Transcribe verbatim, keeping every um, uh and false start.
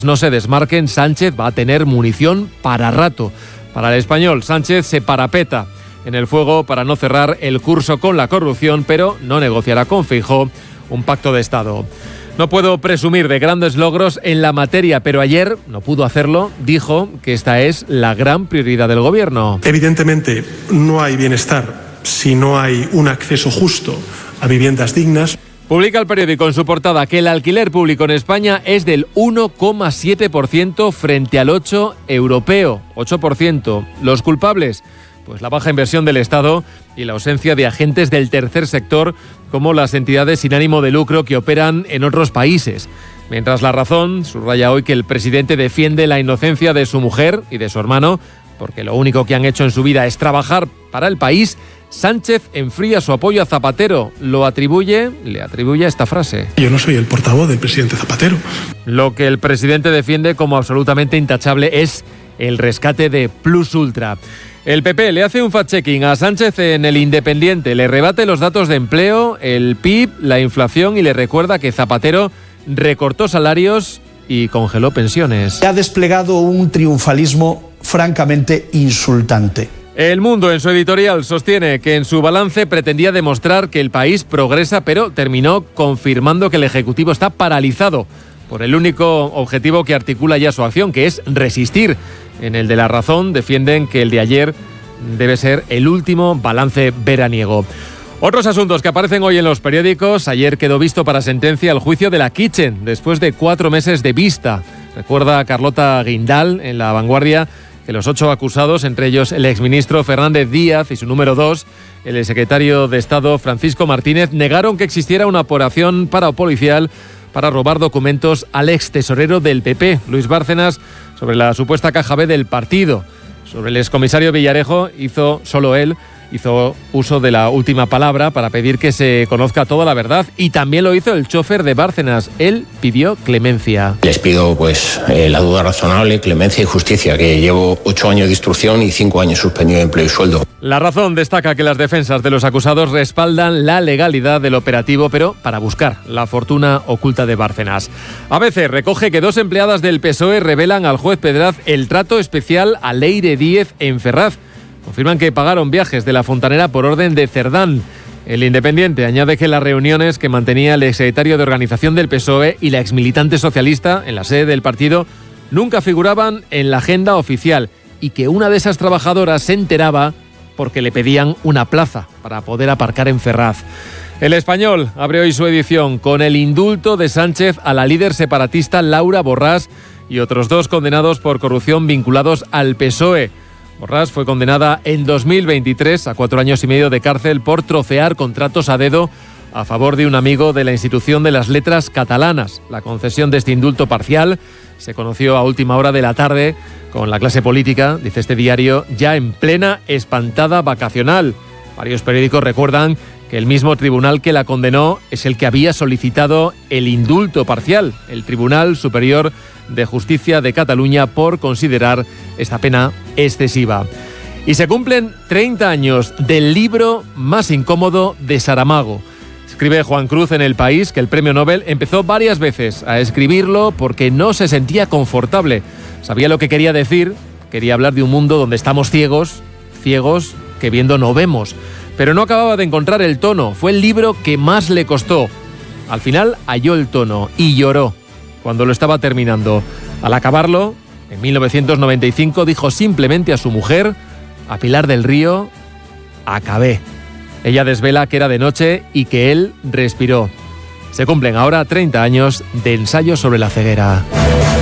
no se desmarquen, Sánchez va a tener munición para rato. Para el Español, Sánchez se parapeta en el fuego para no cerrar el curso con la corrupción, pero no negociará con Feijóo un pacto de Estado. No puedo presumir de grandes logros en la materia, pero ayer no pudo hacerlo. Dijo que esta es la gran prioridad del gobierno. Evidentemente, no hay bienestar si no hay un acceso justo a viviendas dignas. Publica el periódico en su portada que el alquiler público en España es del uno coma siete por ciento frente al ocho por ciento europeo, ocho por ciento. Los culpables, pues la baja inversión del Estado y la ausencia de agentes del tercer sector como las entidades sin ánimo de lucro que operan en otros países. Mientras La Razón subraya hoy que el presidente defiende la inocencia de su mujer y de su hermano porque lo único que han hecho en su vida es trabajar para el país, Sánchez enfría su apoyo a Zapatero. Lo atribuye, le atribuye esta frase. Yo no soy el portavoz del presidente Zapatero. Lo que el presidente defiende como absolutamente intachable es el rescate de Plus Ultra. El P P le hace un fact-checking a Sánchez en El Independiente, le rebate los datos de empleo, el P I B, la inflación y le recuerda que Zapatero recortó salarios y congeló pensiones. Ha desplegado un triunfalismo francamente insultante. El Mundo, en su editorial, sostiene que en su balance pretendía demostrar que el país progresa, pero terminó confirmando que el Ejecutivo está paralizado por el único objetivo que articula ya su acción, que es resistir. En el de La Razón defienden que el de ayer debe ser el último balance veraniego. Otros asuntos que aparecen hoy en los periódicos. Ayer quedó visto para sentencia el juicio de la Kitchen, después de cuatro meses de vista. Recuerda a Carlota Guindal en La Vanguardia que los ocho acusados, entre ellos el exministro Fernández Díaz y su número dos, el secretario de Estado Francisco Martínez, negaron que existiera una operación parapolicial para robar documentos al ex tesorero del P P, Luis Bárcenas, sobre la supuesta caja B del partido. Sobre el excomisario Villarejo, hizo solo él, hizo uso de la última palabra para pedir que se conozca toda la verdad, y también lo hizo el chofer de Bárcenas. Él pidió clemencia. Les pido pues eh, la duda razonable, clemencia y justicia, que llevo ocho años de instrucción y cinco años suspendido de empleo y sueldo. La Razón destaca que las defensas de los acusados respaldan la legalidad del operativo, pero para buscar la fortuna oculta de Bárcenas. A B C recoge que dos empleadas del P S O E revelan al juez Pedraz el trato especial a Leire Díez en Ferraz. Confirman que pagaron viajes de la fontanera por orden de Cerdán. El Independiente añade que las reuniones que mantenía el exsecretario de Organización del P S O E y la exmilitante socialista en la sede del partido nunca figuraban en la agenda oficial y que una de esas trabajadoras se enteraba porque le pedían una plaza para poder aparcar en Ferraz. El Español abre hoy su edición con el indulto de Sánchez a la líder separatista Laura Borràs y otros dos condenados por corrupción vinculados al P S O E. Borràs fue condenada en dos mil veintitrés a cuatro años y medio de cárcel por trocear contratos a dedo a favor de un amigo de la Institución de las Letras Catalanas. La concesión de este indulto parcial se conoció a última hora de la tarde con la clase política, dice este diario, ya en plena espantada vacacional. Varios periódicos recuerdan que el mismo tribunal que la condenó es el que había solicitado el indulto parcial, el Tribunal Superior de Justicia de Cataluña, por considerar esta pena excesiva. Y se cumplen treinta años del libro más incómodo de Saramago. Escribe Juan Cruz en El País que el premio Nobel empezó varias veces a escribirlo porque no se sentía confortable. Sabía lo que quería decir, quería hablar de un mundo donde estamos ciegos, ciegos que viendo no vemos. Pero no acababa de encontrar el tono. Fue el libro que más le costó. Al final halló el tono y lloró cuando lo estaba terminando. Al acabarlo, en mil novecientos noventa y cinco, dijo simplemente a su mujer, a Pilar del Río, acabé. Ella desvela que era de noche y que él respiró. Se cumplen ahora treinta años de Ensayo sobre la ceguera.